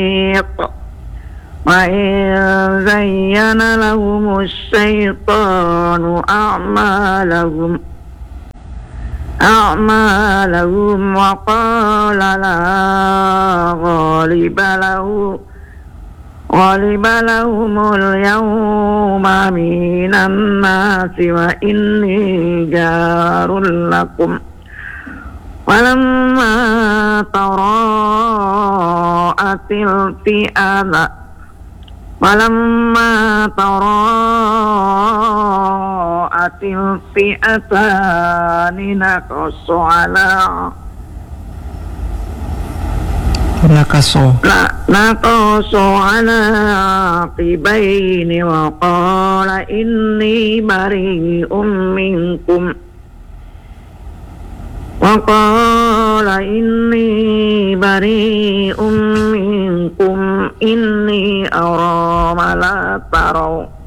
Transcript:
وإن زين لهم الشيطان أعمالهم وقال لا غالب لهم اليوم من الناس وإني جار لكم ولما تراءت الفئتان نكصوا على عقبين وقال إني بريء منكم إني أرى ما لا ترون